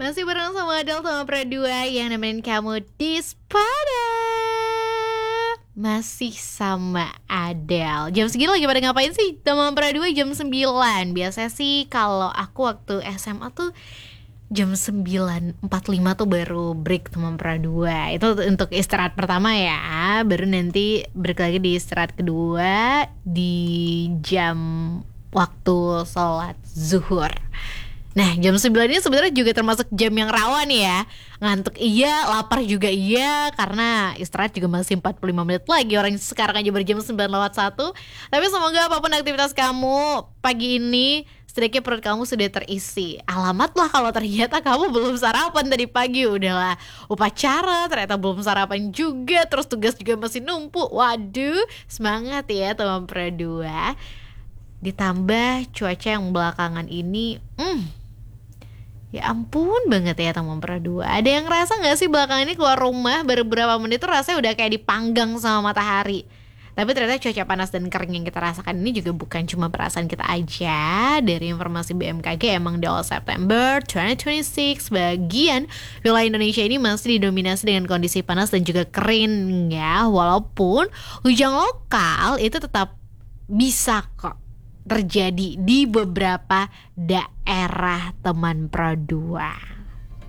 Masih bareng sama Adel sama Pradua yang nemenin kamu di Spada. Masih sama Adel. Jam segini lagi pada ngapain sih? Sama Pradua jam 9. Biasanya sih kalau aku waktu SMA tuh jam 9.45 tuh baru break teman Pradua. Itu untuk istirahat pertama ya. Baru nanti break lagi di istirahat kedua di jam waktu sholat zuhur. Nah jam 9 ini sebenarnya juga termasuk jam yang rawan ya. Ngantuk iya, lapar juga iya. Karena istirahat juga masih 45 menit lagi. Orang sekarang aja baru jam 9:01. Tapi semoga apapun aktivitas kamu pagi ini, setidaknya perut kamu sudah terisi. Alamat lah kalau ternyata kamu belum sarapan tadi pagi. Udahlah upacara, ternyata belum sarapan juga. Terus tugas juga masih numpuk. Waduh, semangat ya teman Pradua. Ditambah cuaca yang belakangan ini ya ampun banget ya teman Pradua. Ada yang ngerasa gak sih belakangan ini keluar rumah baru beberapa menit tuh rasanya udah kayak dipanggang sama matahari. Tapi ternyata cuaca panas dan kering yang kita rasakan ini juga bukan cuma perasaan kita aja. Dari informasi BMKG emang di awal September 2026 sebagian wilayah Indonesia ini masih didominasi dengan kondisi panas dan juga kering ya. Walaupun hujan lokal itu tetap bisa kok terjadi di beberapa daerah teman Pradua.